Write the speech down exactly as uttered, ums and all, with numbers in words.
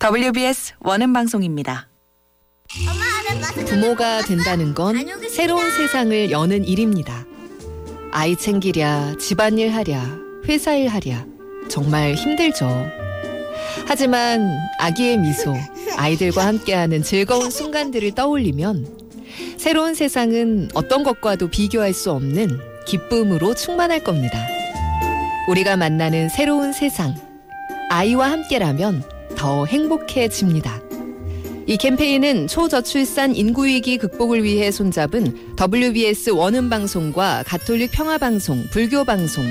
더블유비에스 원음 방송입니다. 부모가 된다는 건 새로운 세상을 여는 일입니다. 아이 챙기랴, 집안일 하랴, 회사일 하랴 정말 힘들죠. 하지만 아기의 미소, 아이들과 함께하는 즐거운 순간들을 떠올리면 새로운 세상은 어떤 것과도 비교할 수 없는 기쁨으로 충만할 겁니다. 우리가 만나는 새로운 세상, 아이와 함께라면 더 행복해집니다. 이 캠페인은 초저출산 인구위기 극복을 위해 손잡은 더블유비에스 원음방송과 가톨릭 평화방송, 불교방송,